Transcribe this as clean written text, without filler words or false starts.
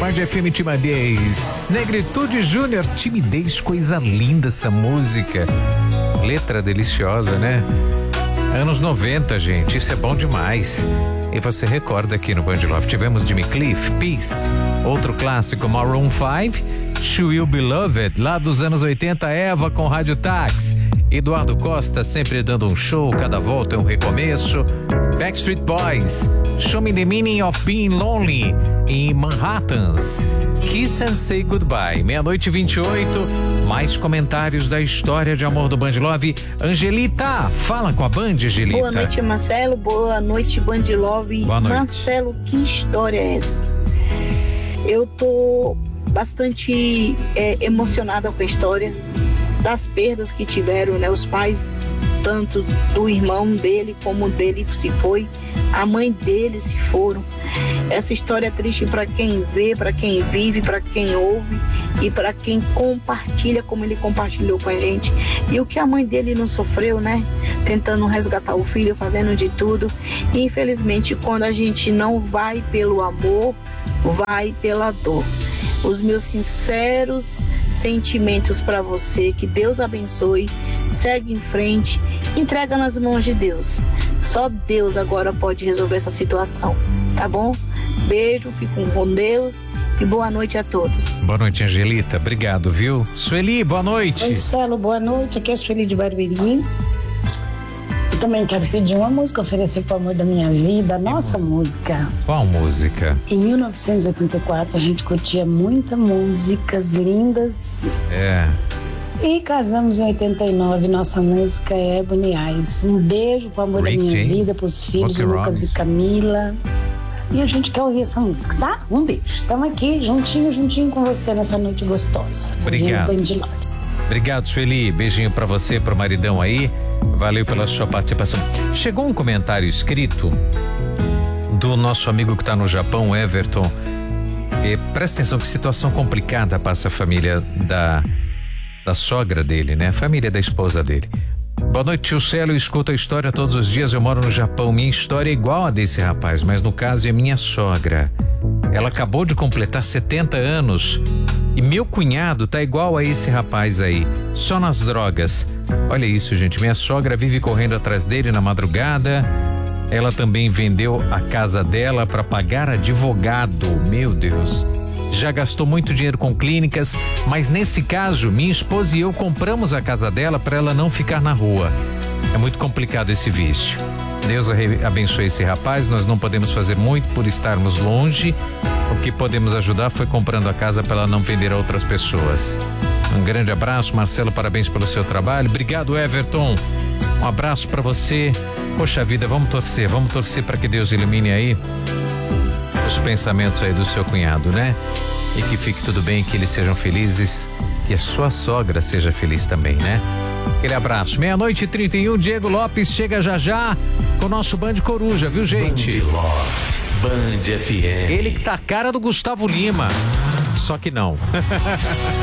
Band FM Timidez. Negritude Júnior, Timidez, coisa linda essa música. Letra deliciosa, né? Anos 90, gente, isso é bom demais. E você recorda aqui no Band Love, tivemos Jimmy Cliff, Peace, outro clássico, Maroon 5, She Will Be Loved, lá dos anos 80, Eva com Rádio Táxi, Eduardo Costa sempre dando um show, cada volta é um recomeço, Backstreet Boys, Show Me the Meaning of Being Lonely, em Manhattans, Kiss and Say Goodbye, 00:28, mais comentários da história de amor do Band Love. Angelita, fala com a Band, Angelita. Boa noite, Marcelo, boa noite, Band Love. Boa noite. Marcelo, que história é essa? Eu tô bastante emocionada com a história das perdas que tiveram, né? Os pais, tanto do irmão dele como dele se foi, a mãe dele se foram. Essa história é triste para quem vê, para quem vive, para quem ouve e para quem compartilha como ele compartilhou com a gente. E o que a mãe dele não sofreu, né? Tentando resgatar o filho, fazendo de tudo. E infelizmente, quando a gente não vai pelo amor, vai pela dor. Os meus sinceros sentimentos para você, que Deus abençoe, segue em frente, entrega nas mãos de Deus. Só Deus agora pode resolver essa situação, tá bom? Beijo, fico com Deus e boa noite a todos. Boa noite, Angelita, obrigado, viu? Sueli, boa noite. Marcelo, boa noite, aqui é a Sueli de Barueri. Eu também quero pedir uma música, oferecer para o amor da minha vida, a nossa música. Qual música? Em 1984 a gente curtia muitas músicas lindas. É. E casamos em 89, nossa música é Ebony Eyes. Um beijo pro amor Rick da minha James, vida, pros filhos, Smokey Lucas Robinson. e Camila. E a gente quer ouvir essa música, tá? Um beijo. Estamos aqui juntinho com você nessa noite gostosa. Obrigado. Ouvindo Band Love. Obrigado, Sueli. Beijinho pra você, pro maridão aí. Valeu pela sua participação. Chegou um comentário escrito do nosso amigo que tá no Japão, Everton. Presta atenção, que situação complicada passa a família da sogra dele, né? A família da esposa dele. Boa noite, tio Célio, eu escuto a história todos os dias, eu moro no Japão, minha história é igual a desse rapaz, mas no caso é minha sogra. Ela acabou de completar 70 anos e meu cunhado tá igual a esse rapaz aí, só nas drogas. Olha isso, gente, minha sogra vive correndo atrás dele na madrugada, ela também vendeu a casa dela para pagar advogado, meu Deus. Já gastou muito dinheiro com clínicas, mas nesse caso, minha esposa e eu compramos a casa dela para ela não ficar na rua. É muito complicado esse vício. Deus abençoe esse rapaz, nós não podemos fazer muito por estarmos longe. O que podemos ajudar foi comprando a casa para ela não vender a outras pessoas. Um grande abraço, Marcelo, parabéns pelo seu trabalho. Obrigado, Everton. Um abraço para você. Poxa vida, vamos torcer para que Deus ilumine aí os pensamentos aí do seu cunhado, né? E que fique tudo bem, que eles sejam felizes, que a sua sogra seja feliz também, né? Aquele abraço. 00:31, Diego Lopes chega já com o nosso Band Coruja, viu, gente? Band Love, Band FM. Ele que tá a cara do Gustavo Lima, só que não.